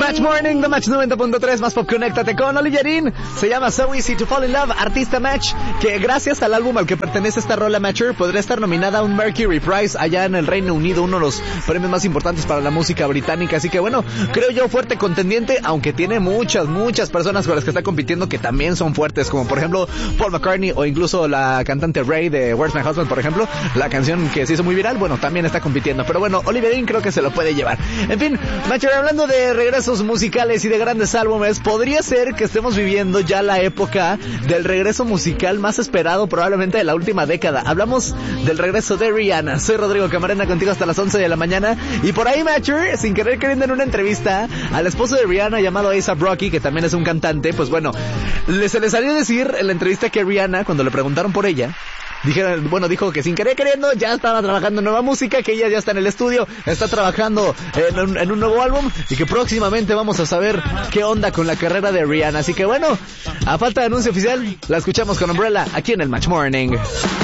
Match Morning de Match 90.3, más pop, conéctate con Olivia Dean. Se llama So Easy to Fall in Love, artista Match, que gracias al álbum al que pertenece esta rola Matcher, podría estar nominada a un Mercury Prize allá en el Reino Unido, uno de los premios más importantes para la música británica. Así que bueno, creo yo fuerte contendiente, aunque tiene muchas personas con las que está compitiendo que también son fuertes, como por ejemplo Paul McCartney o incluso la cantante Ray de Where's My Husband, por ejemplo, la canción que se hizo muy viral, bueno, también está compitiendo. Pero bueno, Olivia Dean creo que se lo puede llevar. En fin, Matcher, hablando de regresos musicales y de grandes álbumes, podría ser que estemos viviendo ya la época del regreso musical más esperado probablemente de la última década. Hablamos del regreso de Rihanna. Soy Rodrigo Camarena, contigo hasta las 11 de la mañana. Y por ahí Matcher, sin querer queriendo, en una entrevista al esposo de Rihanna llamado A$AP Rocky, que también es un cantante, pues bueno, se le salió a decir en la entrevista que Rihanna, cuando le preguntaron por ella, dijo que sin querer queriendo ya estaba trabajando en nueva música, que ella ya está en el estudio, está trabajando en un nuevo álbum y que próximamente vamos a saber qué onda con la carrera de Rihanna. Así que bueno, a falta de anuncio oficial, la escuchamos con Umbrella aquí en el Match Morning.